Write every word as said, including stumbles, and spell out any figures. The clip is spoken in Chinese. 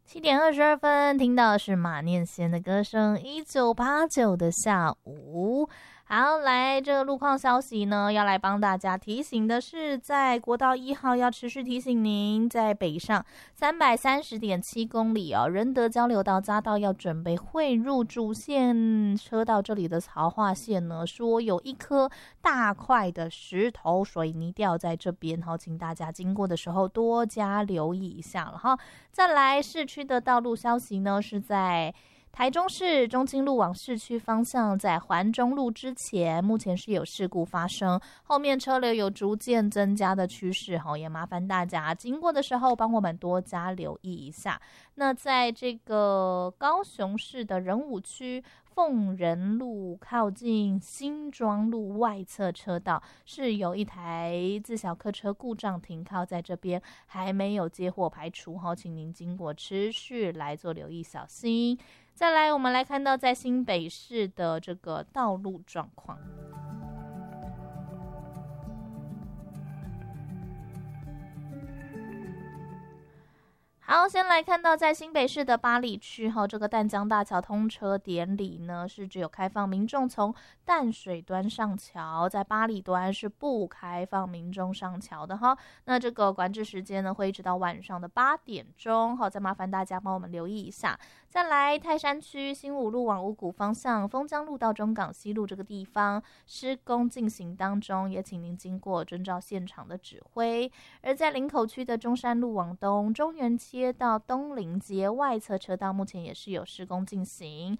七点二十二分，听到的是马念先的歌声。一九八九的下午，好，来这个路况消息呢，要来帮大家提醒的是，在国道一号要持续提醒您，在北上三百三十点七公里哦，仁德交流道匝道要准备汇入主线车道，这里的槽化线呢，说有一颗大块的石头水泥掉在这边，好，请大家经过的时候多加留意一下了哈。再来市区的道路消息呢，是在台中市中清路往市区方向，在环中路之前，目前是有事故发生，后面车流有逐渐增加的趋势，也麻烦大家经过的时候帮我们多加留意一下。那在这个高雄市的仁武区凤仁路靠近新庄路外侧车道，是有一台自小客车故障停靠在这边，还没有接获排除，请您经过持续来做留意，小心。再来我们来看到在新北市的这个道路状况。好，先来看到在新北市的八里区哈，这个淡江大桥通车典礼呢，是只有开放民众从淡水端上桥，在八里端是不开放民众上桥的哈。那这个管制时间呢，会一直到晚上的八点钟，好，再麻烦大家帮我们留意一下。再来泰山区新武路往五股方向，丰江路到中港西路这个地方施工进行当中，也请您经过遵照现场的指挥。而在林口区的中山路往东，中原街到东林街外侧车道目前也是有施工进行，